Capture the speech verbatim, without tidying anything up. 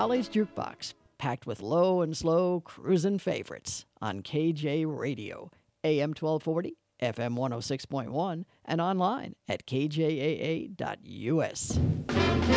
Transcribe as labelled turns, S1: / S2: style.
S1: Holly's Jukebox, packed with low and slow cruisin' favorites on K J Radio, A M twelve forty, F M one oh six point one, and online at k j a a dot u s.